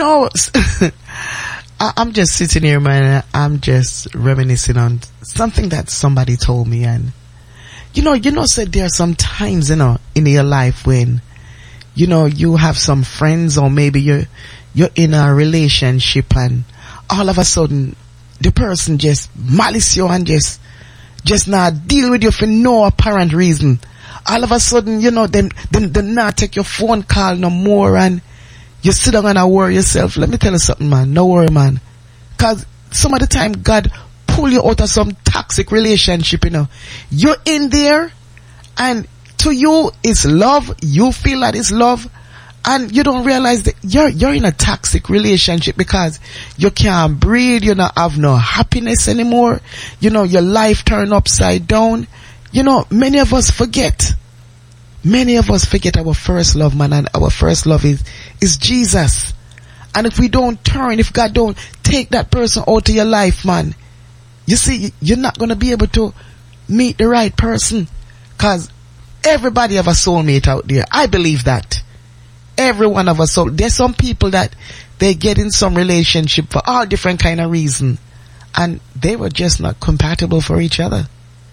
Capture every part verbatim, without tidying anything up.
know, I, I'm just sitting here, man. I'm just reminiscing on something that somebody told me, and you know, you know, said there are some times, you know, in your life when, you know, you have some friends, or maybe you're you're in a relationship, and all of a sudden the person just malice you and just just not deal with you for no apparent reason. All of a sudden, you know, them them them not take your phone call no more, and you sit down and worry yourself. Let me tell you something, man. No worry, man. Cause some of the time God pull you out of some toxic relationship, you know. You're in there, and to you it's love. You feel that it's love, and you don't realize that you're you're in a toxic relationship because you can't breathe. You don't have no happiness anymore. You know, your life turned upside down. You know, many of us forget. Many of us forget our first love, man, and our first love is, is Jesus. And if we don't turn, if God don't take that person out of your life, man, you see, you're not going to be able to meet the right person. Cause everybody have a soulmate out there. I believe that. Every one of us. So there's some people that they get in some relationship for all different kind of reasons, and they were just not compatible for each other.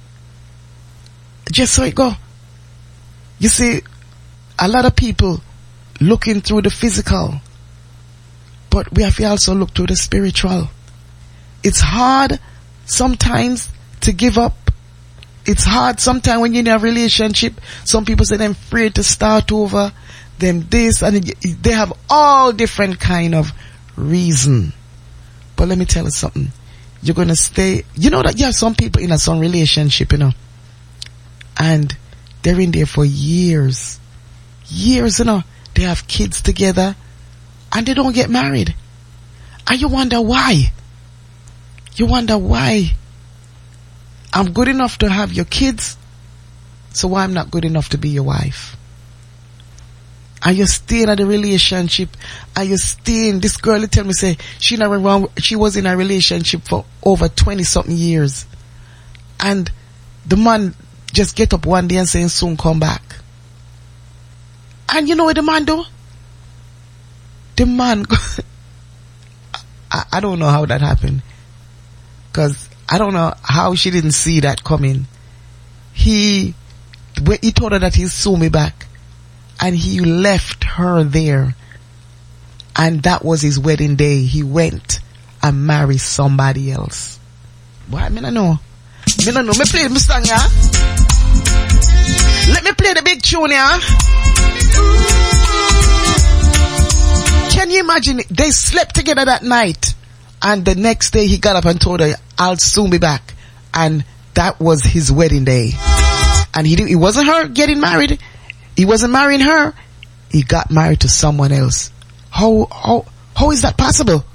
Just so it go. You see, a lot of people looking through the physical, but we have to also look through the spiritual. It's hard sometimes to give up. It's hard sometimes when you're in a relationship. Some people say they're afraid to start over, them this, and they have all different kind of reason. But let me tell you something. You're going to stay, you know that you have some people in a some relationship, you know, and they're in there for years. Years, you know. They have kids together, and they don't get married. And you wonder why. You wonder why. I'm good enough to have your kids, so why I'm not good enough to be your wife? Are you staying in a relationship? Are you staying? This girl tell me, say, she never wrong. She was in a relationship for over twenty something years. And the man just get up one day and saying, soon come back. And you know what the man do? The man, I, I don't know how that happened. Cause I don't know how she didn't see that coming. He, he told her that he'll sue me back. And he left her there. And that was his wedding day. He went and married somebody else. Why? I mean, I know. Me no know. Me play the song, yeah? Let me play the big tune, yeah? Can you imagine it? They slept together that night, and the next day he got up and told her, I'll soon be back. And that was his wedding day. And he did, it wasn't her getting married. He wasn't marrying her. He got married to someone else. How, how, how is that possible?